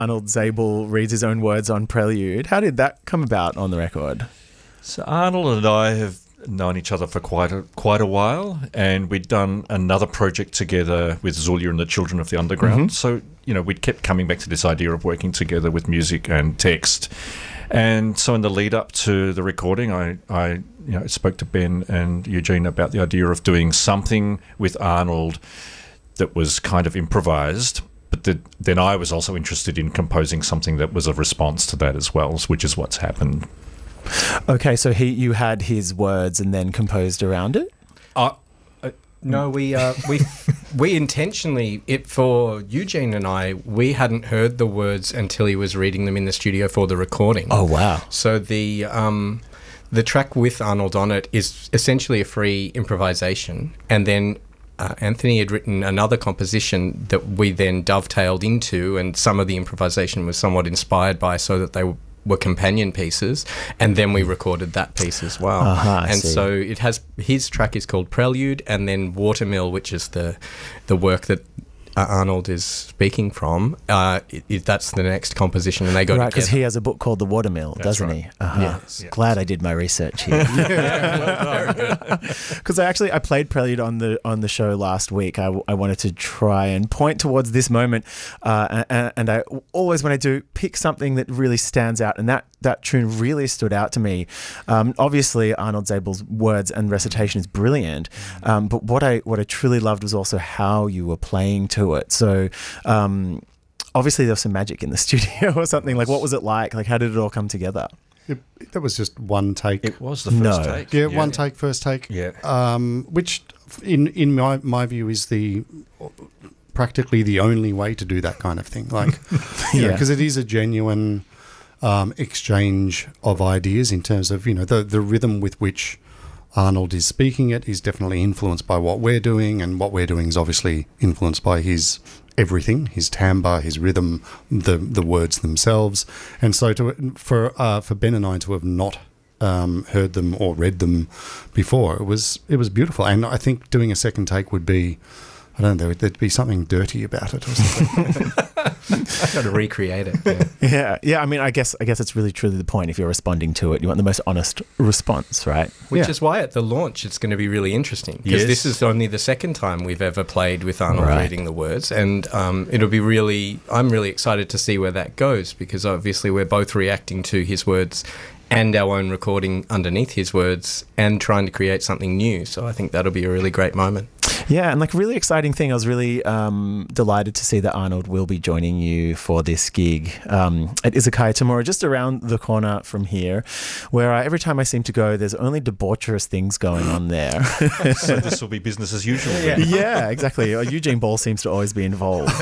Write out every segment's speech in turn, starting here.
Arnold Zabel reads his own words on Prelude. How did that come about on the record? So Arnold and I have known each other for quite a while, and we'd done another project together with Zulia and the Children of the Underground. So, we kept coming back to this idea of working together with music and text. And so in the lead up to the recording, I spoke to Ben and Eugene about the idea of doing something with Arnold that was kind of improvised, but then I was also interested in composing something that was a response to that as well, which is what's happened. Okay, so you had his words and then composed around it? No, we intentionally, for Eugene and I, we hadn't heard the words until he was reading them in the studio for the recording. Oh, wow. So the track with Arnold on it is essentially a free improvisation, and then Anthony had written another composition that we then dovetailed into, and some of the improvisation was somewhat inspired by, so that they were companion pieces, and then we recorded that piece as well. So it has, his track is called Prelude, and then Watermill, which is the work that Arnold is speaking from, that's the next composition, and they go right, together. because he has a book called The Watermill, doesn't he? Yes. Glad I did my research here. Because I played Prelude on the show last week. I wanted to try and point towards this moment, and I always, when I do, pick something that really stands out, and that tune really stood out to me. Obviously, Arnold Zabel's words and recitation is brilliant, but what I truly loved was also how you were playing to it. So obviously there was some magic in the studio or something. Like, what was it like? Like, how did it all come together? That was just one take. It was the first take. Yeah, one take, first take. Yeah. Which in my view is practically the only way to do that kind of thing. Like, because it is a genuine exchange of ideas in terms of, the rhythm with which Arnold is speaking it is definitely influenced by what we're doing, and what we're doing is obviously influenced by his everything, his timbre, his rhythm, the words themselves. And so for Ben and I to have not heard them or read them before, it was beautiful. And I think doing a second take would be, I don't know, there'd be something dirty about it or something. Got to recreate it. Yeah. I mean, I guess it's really truly the point. If you're responding to it, you want the most honest response, right? Which is why at the launch it's going to be really interesting, because this is only the second time we've ever played with Arnold reading the words, and it'll be I'm really excited to see where that goes, because obviously we're both reacting to his words and our own recording underneath his words and trying to create something new. So I think that'll be a really great moment. Yeah, and like, really exciting thing, I was really delighted to see that Arnold will be joining you for this gig at Izakaya Tamura, just around the corner from here, where every time I seem to go, there's only debaucherous things going on there. So this will be business as usual. Yeah, exactly. Eugene Ball seems to always be involved.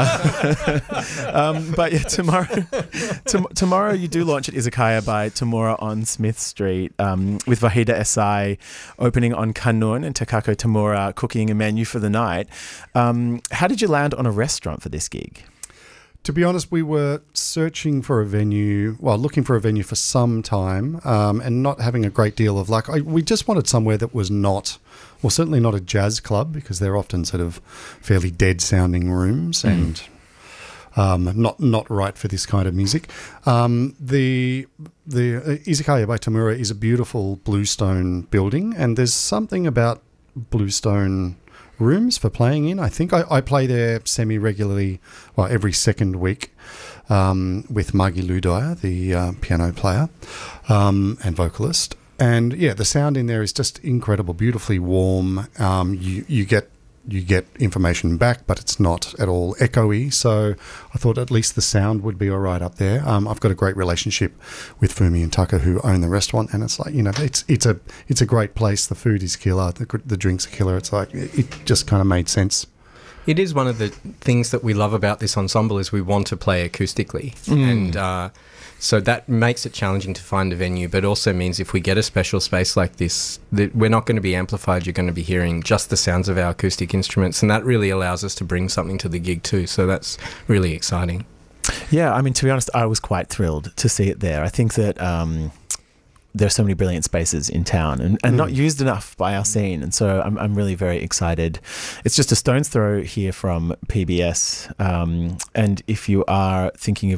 But yeah, tomorrow you do launch at Izakaya by Tamura on Smith Street, with Vahida Esai opening on Kanun and Takako Tamura cooking a menu for the night. How did you land on a restaurant for this gig? To be honest, we were looking for a venue for some time, and not having a great deal of luck. We just wanted somewhere that was certainly not a jazz club, because they're often sort of fairly dead sounding rooms and not right for this kind of music. The Izakaya by Tamura is a beautiful bluestone building, and there's something about bluestone rooms for playing in. I think I play there semi-regularly, every second week, with Margie Ludaya, the piano player and vocalist. And yeah, the sound in there is just incredible, beautifully warm. You get information back, but it's not at all echoey. So I thought at least the sound would be all right up there. I've got a great relationship with Fumi and Tucker, who own the restaurant, and it's like, it's a great place. The food is killer. The drinks are killer. It's like, it just kind of made sense. It is one of the things that we love about this ensemble, is we want to play acoustically. And so that makes it challenging to find a venue, but also means if we get a special space like this, that we're not going to be amplified. You're going to be hearing just the sounds of our acoustic instruments, and that really allows us to bring something to the gig too. So that's really exciting. Yeah, I mean, to be honest, I was quite thrilled to see it there. I think that there's so many brilliant spaces in town and not used enough by our scene. And so I'm really very excited. It's just a stone's throw here from PBS. And if you are thinking of